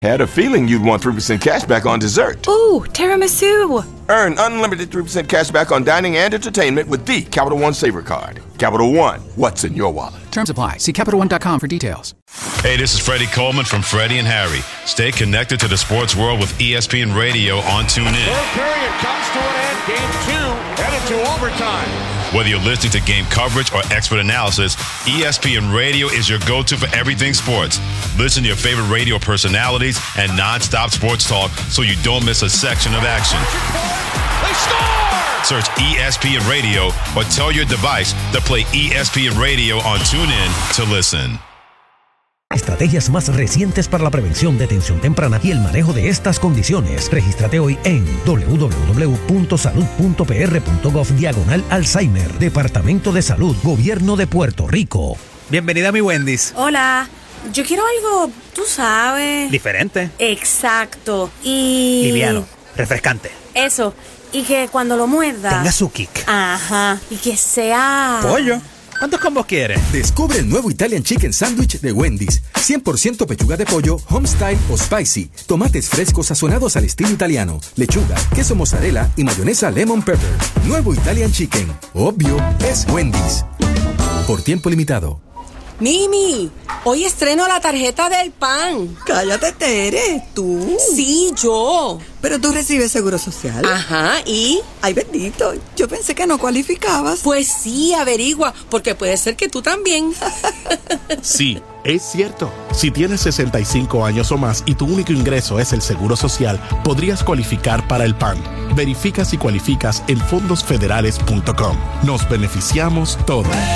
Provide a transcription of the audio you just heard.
Had a feeling you'd want 3% cash back on dessert. Ooh, tiramisu. Earn unlimited 3% cash back on dining and entertainment with the Capital One Saver Card. Capital One, what's in your wallet? Terms apply. See CapitalOne.com for details. Hey, this is Freddie Coleman from Freddie and Harry. Stay connected to the sports world with ESPN Radio on TuneIn. Third period comes to an end. Game 2 headed to overtime. Whether you're listening to game coverage or expert analysis, ESPN Radio is your go-to for everything sports. Listen to your favorite radio personalities and non-stop sports talk so you don't miss a section of action. They score! Search ESPN Radio or tell your device to play ESPN Radio on TuneIn to listen. Estrategias más recientes para la prevención, detención temprana y el manejo de estas condiciones. Regístrate hoy en www.salud.pr.gov/Alzheimer. Departamento de Salud, Gobierno de Puerto Rico. Bienvenida a mi Wendy's. Hola, yo quiero algo, tú sabes. Diferente. Exacto. Y... liviano, refrescante. Eso, y que cuando lo muerda... tenga su kick. Ajá, y que sea... pollo. ¿Cuántos combos quieres? Descubre el nuevo Italian Chicken Sandwich de Wendy's. 100% pechuga de pollo, homestyle o spicy. Tomates frescos sazonados al estilo italiano. Lechuga, queso mozzarella y mayonesa lemon pepper. Nuevo Italian Chicken. Obvio, es Wendy's. Por tiempo limitado. Mimi, hoy estreno la tarjeta del PAN. Cállate, Tere, ¿tú? Sí, yo. Pero tú recibes seguro social. Ajá, ¿y? Ay, bendito, yo pensé que no cualificabas. Pues sí, averigua, porque puede ser que tú también. Sí, es cierto. Si tienes 65 años o más y tu único ingreso es el seguro social, podrías cualificar para el PAN. Verifica si cualificas en fondosfederales.com. Nos beneficiamos todos.